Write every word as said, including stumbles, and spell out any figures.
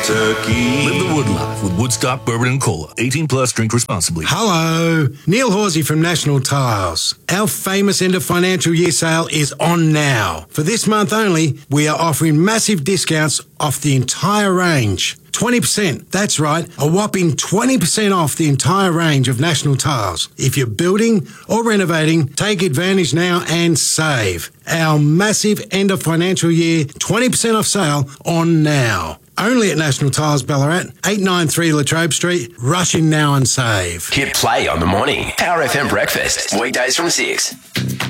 Kentucky. Live the wood life with Woodstock Bourbon and Cola. eighteen plus, drink responsibly. Hello, Neil Horsey from National Tiles. Our famous end of financial year sale is on now. For this month only, we are offering massive discounts off the entire range. twenty percent, that's right, a whopping twenty percent off the entire range of National Tiles. If you're building or renovating, take advantage now and save. Our massive end of financial year twenty percent off sale on now. Only at National Tiles Ballarat, eight ninety-three Latrobe Street. Rush in now and save. Hit play on the morning. Power F M breakfast. Weekdays from six.